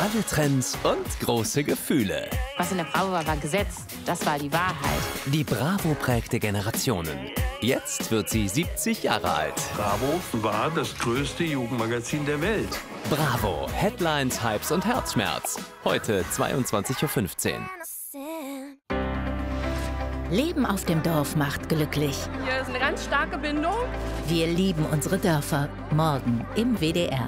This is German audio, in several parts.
Alle Trends und große Gefühle. Was in der Bravo war Gesetz. Das war die Wahrheit. Die Bravo prägte Generationen. Jetzt wird sie 70 Jahre alt. Bravo war das größte Jugendmagazin der Welt. Bravo. Headlines, Hypes und Herzschmerz. Heute 22:15 Uhr. Leben auf dem Dorf macht glücklich. Hier ist eine ganz starke Bindung. Wir lieben unsere Dörfer. Morgen im WDR.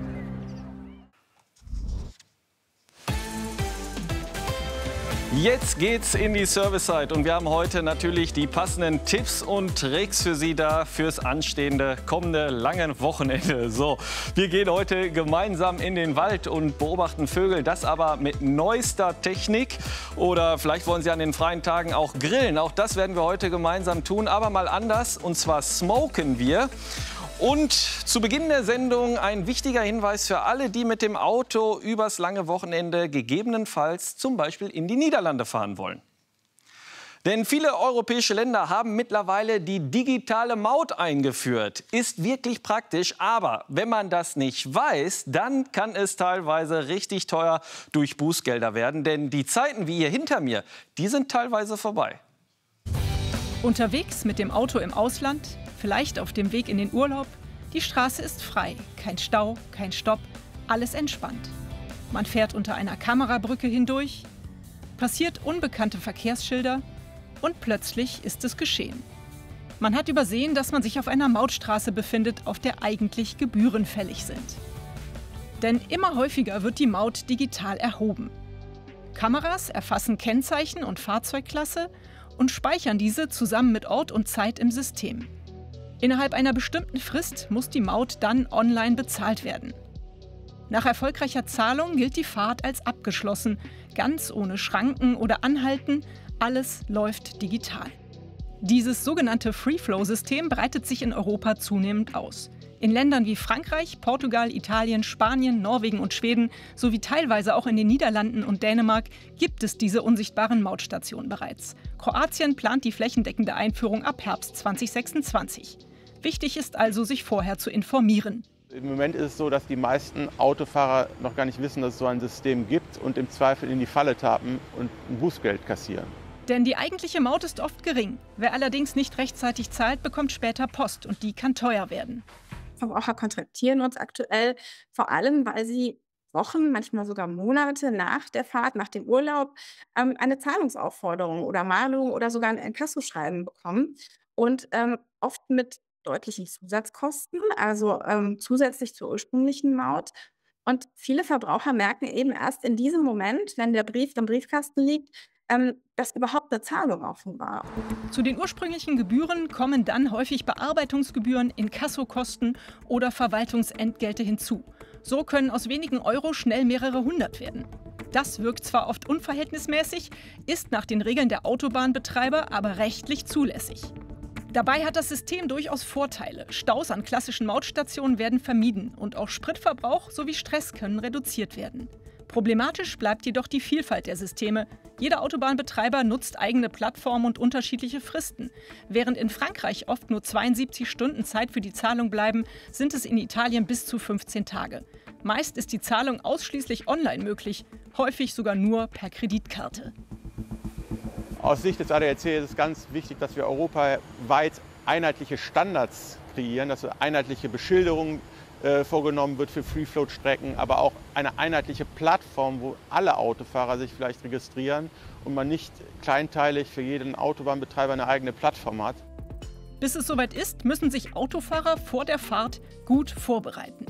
Jetzt geht's in die Servicezeit und wir haben heute natürlich die passenden Tipps und Tricks für Sie da fürs anstehende, kommende lange Wochenende. So, wir gehen heute gemeinsam in den Wald und beobachten Vögel, das aber mit neuester Technik. Oder vielleicht wollen Sie an den freien Tagen auch grillen. Auch das werden wir heute gemeinsam tun, aber mal anders. Und zwar smoken wir. Und zu Beginn der Sendung ein wichtiger Hinweis für alle, die mit dem Auto übers lange Wochenende gegebenenfalls zum Beispiel in die Niederlande fahren wollen. Denn viele europäische Länder haben mittlerweile die digitale Maut eingeführt. Ist wirklich praktisch, aber wenn man das nicht weiß, dann kann es teilweise richtig teuer durch Bußgelder werden. Denn die Zeiten wie hier hinter mir, die sind teilweise vorbei. Unterwegs mit dem Auto im Ausland, vielleicht auf dem Weg in den Urlaub. Die Straße ist frei, kein Stau, kein Stopp, alles entspannt. Man fährt unter einer Kamerabrücke hindurch, passiert unbekannte Verkehrsschilder und plötzlich ist es geschehen. Man hat übersehen, dass man sich auf einer Mautstraße befindet, auf der eigentlich Gebühren fällig sind. Denn immer häufiger wird die Maut digital erhoben. Kameras erfassen Kennzeichen und Fahrzeugklasse und speichern diese zusammen mit Ort und Zeit im System. Innerhalb einer bestimmten Frist muss die Maut dann online bezahlt werden. Nach erfolgreicher Zahlung gilt die Fahrt als abgeschlossen, ganz ohne Schranken oder Anhalten, alles läuft digital. Dieses sogenannte Free-Flow-System breitet sich in Europa zunehmend aus. In Ländern wie Frankreich, Portugal, Italien, Spanien, Norwegen und Schweden sowie teilweise auch in den Niederlanden und Dänemark gibt es diese unsichtbaren Mautstationen bereits. Kroatien plant die flächendeckende Einführung ab Herbst 2026. Wichtig ist also, sich vorher zu informieren. Im Moment ist es so, dass die meisten Autofahrer noch gar nicht wissen, dass es so ein System gibt und im Zweifel in die Falle tappen und ein Bußgeld kassieren. Denn die eigentliche Maut ist oft gering. Wer allerdings nicht rechtzeitig zahlt, bekommt später Post und die kann teuer werden. Verbraucher kontaktieren uns aktuell vor allem, weil sie Wochen, manchmal sogar Monate nach der Fahrt, nach dem Urlaub, eine Zahlungsaufforderung oder Mahnung oder sogar ein Inkassoschreiben bekommen und oft mit deutlichen Zusatzkosten, also zusätzlich zur ursprünglichen Maut. Und viele Verbraucher merken eben erst in diesem Moment, wenn der Brief im Briefkasten liegt, dass überhaupt eine Zahlung offen war. Zu den ursprünglichen Gebühren kommen dann häufig Bearbeitungsgebühren, Inkassokosten oder Verwaltungsentgelte hinzu. So können aus wenigen Euro schnell mehrere hundert werden. Das wirkt zwar oft unverhältnismäßig, ist nach den Regeln der Autobahnbetreiber aber rechtlich zulässig. Dabei hat das System durchaus Vorteile. Staus an klassischen Mautstationen werden vermieden und auch Spritverbrauch sowie Stress können reduziert werden. Problematisch bleibt jedoch die Vielfalt der Systeme. Jeder Autobahnbetreiber nutzt eigene Plattformen und unterschiedliche Fristen. Während in Frankreich oft nur 72 Stunden Zeit für die Zahlung bleiben, sind es in Italien bis zu 15 Tage. Meist ist die Zahlung ausschließlich online möglich, häufig sogar nur per Kreditkarte. Aus Sicht des ADAC ist es ganz wichtig, dass wir europaweit einheitliche Standards kreieren, dass eine einheitliche Beschilderung vorgenommen wird für Free-Float-Strecken, aber auch eine einheitliche Plattform, wo alle Autofahrer sich vielleicht registrieren und man nicht kleinteilig für jeden Autobahnbetreiber eine eigene Plattform hat. Bis es soweit ist, müssen sich Autofahrer vor der Fahrt gut vorbereiten.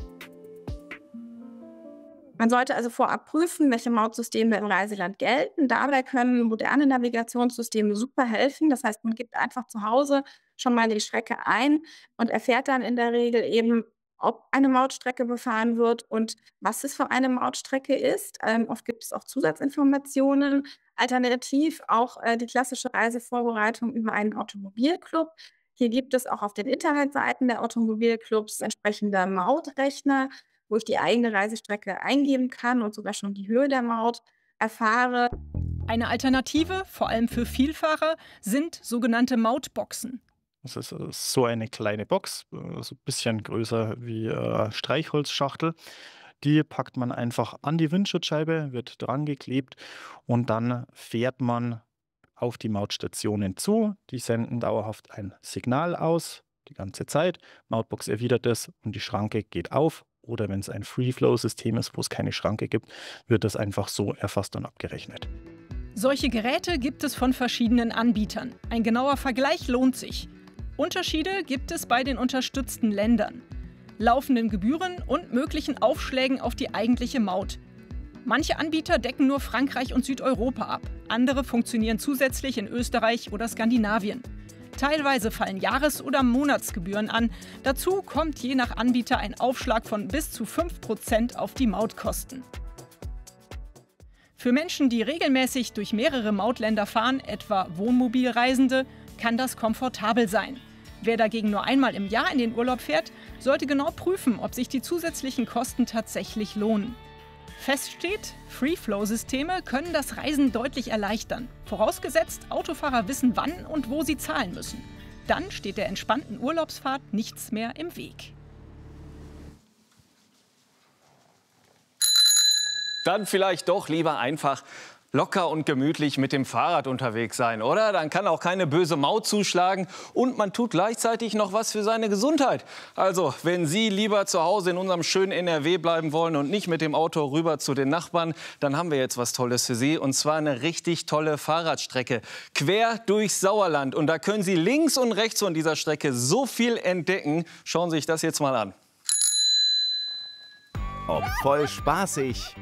Man sollte also vorab prüfen, welche Mautsysteme im Reiseland gelten. Dabei können moderne Navigationssysteme super helfen. Das heißt, man gibt einfach zu Hause schon mal die Strecke ein und erfährt dann in der Regel eben, ob eine Mautstrecke befahren wird und was es für eine Mautstrecke ist. Oft gibt es auch Zusatzinformationen. Alternativ auch die klassische Reisevorbereitung über einen Automobilclub. Hier gibt es auch auf den Internetseiten der Automobilclubs entsprechende Mautrechner, wo ich die eigene Reisestrecke eingeben kann und sogar schon die Höhe der Maut erfahre. Eine Alternative, vor allem für Vielfahrer, sind sogenannte Mautboxen. Das ist so eine kleine Box, so ein bisschen größer wie Streichholzschachtel. Die packt man einfach an die Windschutzscheibe, wird dran geklebt und dann fährt man auf die Mautstationen zu. Die senden dauerhaft ein Signal aus, die ganze Zeit. Mautbox erwidert es und die Schranke geht auf. Oder wenn es ein Free-Flow-System ist, wo es keine Schranke gibt, wird das einfach so erfasst und abgerechnet. Solche Geräte gibt es von verschiedenen Anbietern. Ein genauer Vergleich lohnt sich. Unterschiede gibt es bei den unterstützten Ländern, laufenden Gebühren und möglichen Aufschlägen auf die eigentliche Maut. Manche Anbieter decken nur Frankreich und Südeuropa ab. Andere funktionieren zusätzlich in Österreich oder Skandinavien. Teilweise fallen Jahres- oder Monatsgebühren an. Dazu kommt je nach Anbieter ein Aufschlag von bis zu 5% auf die Mautkosten. Für Menschen, die regelmäßig durch mehrere Mautländer fahren, etwa Wohnmobilreisende, kann das komfortabel sein. Wer dagegen nur einmal im Jahr in den Urlaub fährt, sollte genau prüfen, ob sich die zusätzlichen Kosten tatsächlich lohnen. Fest steht, Free-Flow-Systeme können das Reisen deutlich erleichtern. Vorausgesetzt, Autofahrer wissen, wann und wo sie zahlen müssen. Dann steht der entspannten Urlaubsfahrt nichts mehr im Weg. Dann vielleicht doch lieber einfach locker und gemütlich mit dem Fahrrad unterwegs sein, oder? Dann kann auch keine böse Maut zuschlagen und man tut gleichzeitig noch was für seine Gesundheit. Also, wenn Sie lieber zu Hause in unserem schönen NRW bleiben wollen und nicht mit dem Auto rüber zu den Nachbarn, dann haben wir jetzt was Tolles für Sie. Und zwar eine richtig tolle Fahrradstrecke quer durchs Sauerland. Und da können Sie links und rechts von dieser Strecke so viel entdecken. Schauen Sie sich das jetzt mal an. Ob voll spaßig,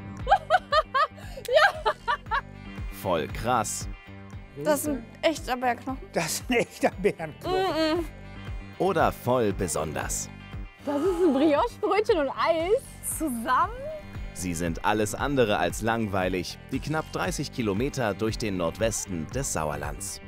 voll krass Das ist ein echter Bergknochen. Das ist ein echter Bärenknochen. oder voll besonders. Das ist ein Brioche-Brötchen und Eis zusammen. Sie sind alles andere als langweilig, die knapp 30 Kilometer durch den Nordwesten des Sauerlands.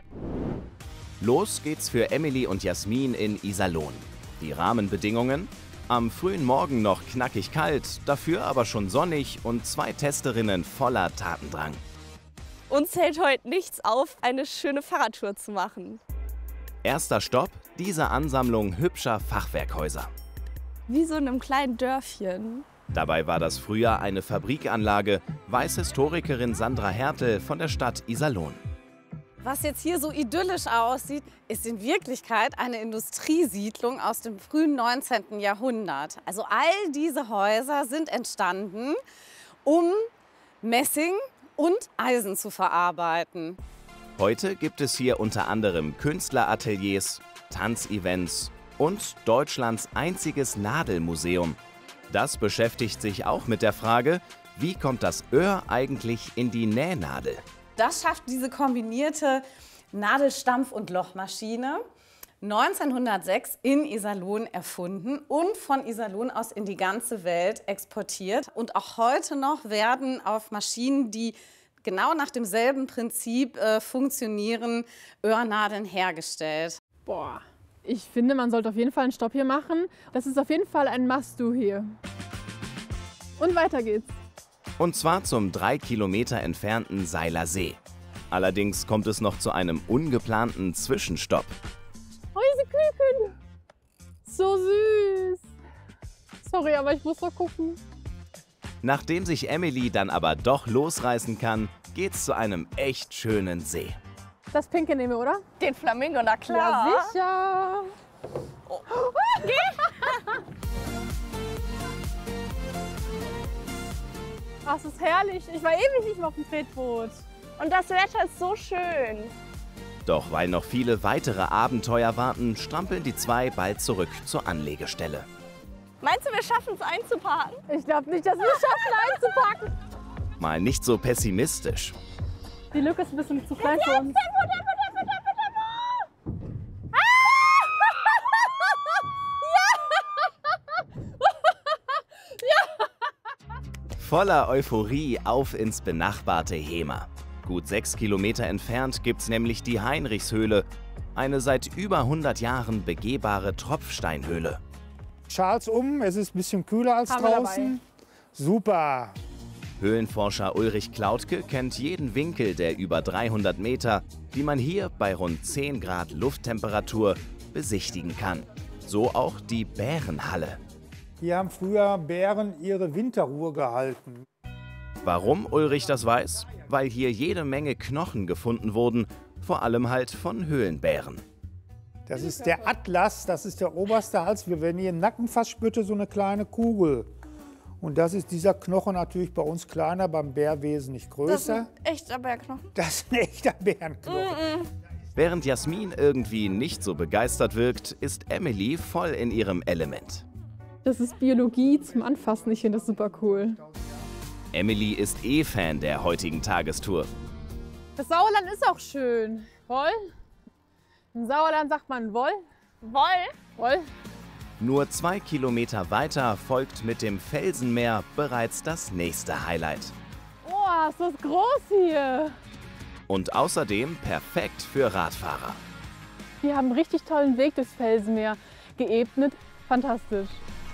Los geht's für Emily und Jasmin in Iserlohn. Die Rahmenbedingungen? Am frühen Morgen noch knackig kalt, dafür aber schon sonnig und 2 Testerinnen voller Tatendrang. Uns hält heute nichts auf, eine schöne Fahrradtour zu machen. Erster Stopp, diese Ansammlung hübscher Fachwerkhäuser. Wie so in einem kleinen Dörfchen. Dabei war das früher eine Fabrikanlage, weiß Historikerin Sandra Hertel von der Stadt Iserlohn. Was jetzt hier so idyllisch aussieht, ist in Wirklichkeit eine Industriesiedlung aus dem frühen 19. Jahrhundert. Also all diese Häuser sind entstanden, um Messing und Eisen zu verarbeiten. Heute gibt es hier unter anderem Künstlerateliers, Tanzevents und Deutschlands einziges Nadelmuseum. Das beschäftigt sich auch mit der Frage, wie kommt das Öhr eigentlich in die Nähnadel? Das schafft diese kombinierte Nadelstampf- und Lochmaschine 1906 in Iserlohn erfunden und von Iserlohn aus in die ganze Welt exportiert. Und auch heute noch werden auf Maschinen, die genau nach demselben Prinzip funktionieren, Öhrnadeln hergestellt. Boah, ich finde, man sollte auf jeden Fall einen Stopp hier machen. Das ist auf jeden Fall ein Must-Do hier. Und weiter geht's. Und zwar zum 3 Kilometer entfernten Seiler See. Allerdings kommt es noch zu einem ungeplanten Zwischenstopp. Oh, diese Küken! So süß! Sorry, aber ich muss noch gucken. Nachdem sich Emily dann aber doch losreißen kann, geht's zu einem echt schönen See. Das Pinke nehme, oder? Den Flamingo, na klar. Ja, sicher! Oh. Ach, es ist herrlich. Ich war ewig nicht mehr auf dem Tretboot. Und das Wetter ist so schön. Doch weil noch viele weitere Abenteuer warten, strampeln die 2 bald zurück zur Anlegestelle. Meinst du, wir schaffen es einzuparken? Ich glaube nicht, dass wir es schaffen einzupacken. Mal nicht so pessimistisch. Die Lücke ist ein bisschen zu klein für uns. Voller Euphorie auf ins benachbarte Hemer. Gut 6 Kilometer entfernt gibt's nämlich die Heinrichshöhle, eine seit über 100 Jahren begehbare Tropfsteinhöhle. Schals es ist ein bisschen kühler als draußen. Super! Höhlenforscher Ulrich Klautke kennt jeden Winkel der über 300 Meter, die man hier bei rund 10 Grad Lufttemperatur besichtigen kann. So auch die Bärenhalle. Hier haben früher Bären ihre Winterruhe gehalten. Warum Ulrich das weiß? Weil hier jede Menge Knochen gefunden wurden, vor allem halt von Höhlenbären. Das ist der Atlas, das ist der oberste Hals. Wir werden hier im Nacken fast spürte so eine kleine Kugel. Und das ist dieser Knochen natürlich bei uns kleiner, beim Bär wesentlich größer. Das ist ein echter Bärknochen. Das ist ein echter Bärenknochen. Während Jasmin irgendwie nicht so begeistert wirkt, ist Emily voll in ihrem Element. Das ist Biologie zum Anfassen. Ich finde das super cool. Emily ist Fan der heutigen Tagestour. Das Sauerland ist auch schön. Woll? Im Sauerland sagt man Woll. Woll? Woll. Nur 2 Kilometer weiter folgt mit dem Felsenmeer bereits das nächste Highlight. Oh, ist das groß hier. Und außerdem perfekt für Radfahrer. Wir haben einen richtig tollen Weg durchs Felsenmeer geebnet. Fantastisch.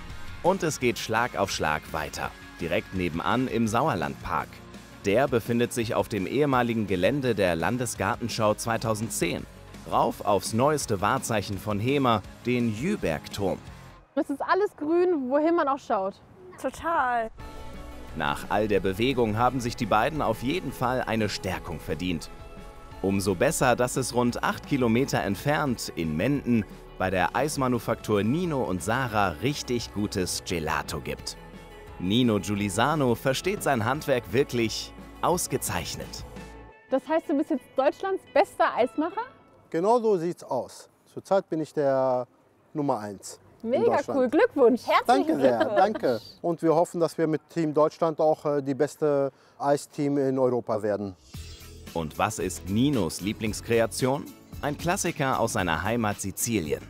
Und es geht Schlag auf Schlag weiter. Direkt nebenan im Sauerlandpark. Der befindet sich auf dem ehemaligen Gelände der Landesgartenschau 2010. Rauf aufs neueste Wahrzeichen von Hemer, den Jübergturm. Es ist alles grün, wohin man auch schaut. Total. Nach all der Bewegung haben sich die beiden auf jeden Fall eine Stärkung verdient. Umso besser, dass es rund 8 Kilometer entfernt in Menden bei der Eismanufaktur Nino und Sarah richtig gutes Gelato gibt. Nino Giulisano versteht sein Handwerk wirklich ausgezeichnet. Das heißt, du bist jetzt Deutschlands bester Eismacher? Genau so sieht's aus. Zurzeit bin ich der Nummer 1. Mega cool, Glückwunsch. Danke sehr, danke. Und wir hoffen, dass wir mit Team Deutschland auch die beste Eisteam in Europa werden. Und was ist Ninos Lieblingskreation? Ein Klassiker aus seiner Heimat Sizilien.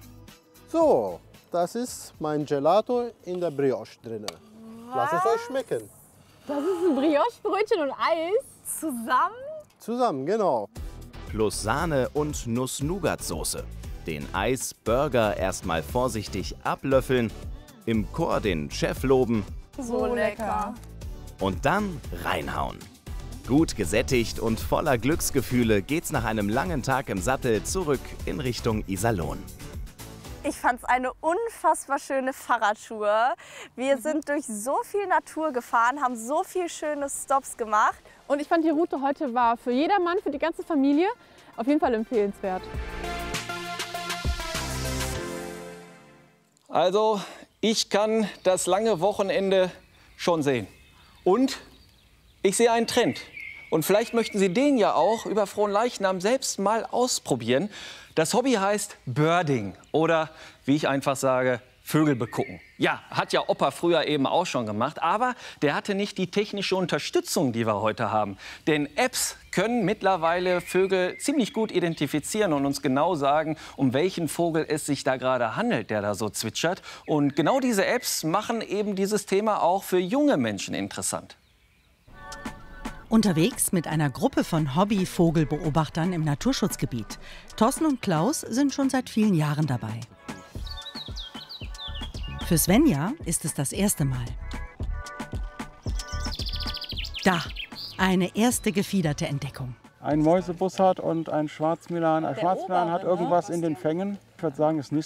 So, das ist mein Gelato in der Brioche drin. Lasst es euch schmecken. Das ist ein Brioche-Brötchen und Eis zusammen? Zusammen, genau. Plus Sahne und Nuss-Nougat-Soße. Den Eisburger erstmal vorsichtig ablöffeln, im Chor den Chef loben. So lecker. Und dann reinhauen. Gut gesättigt und voller Glücksgefühle geht's nach einem langen Tag im Sattel zurück in Richtung Iserlohn. Ich fand es eine unfassbar schöne Fahrradtour. Wir sind durch so viel Natur gefahren, haben so viele schöne Stops gemacht. Und ich fand, die Route heute war für jedermann, für die ganze Familie auf jeden Fall empfehlenswert. Also, ich kann das lange Wochenende schon sehen. Und ich sehe einen Trend. Und vielleicht möchten Sie den ja auch über Fronleichnam selbst mal ausprobieren. Das Hobby heißt Birding oder, wie ich einfach sage, Vögel begucken. Ja, hat ja Opa früher eben auch schon gemacht, aber der hatte nicht die technische Unterstützung, die wir heute haben. Denn Apps können mittlerweile Vögel ziemlich gut identifizieren und uns genau sagen, um welchen Vogel es sich da gerade handelt, der da so zwitschert. Und genau diese Apps machen eben dieses Thema auch für junge Menschen interessant. Unterwegs mit einer Gruppe von Hobby-Vogelbeobachtern im Naturschutzgebiet. Thorsten und Klaus sind schon seit vielen Jahren dabei. Für Svenja ist es das erste Mal. Da, eine erste gefiederte Entdeckung. Ein Mäusebussard und ein Schwarzmilan. Ein Schwarzmilan hat irgendwas in den Fängen. Ich würde sagen, es ist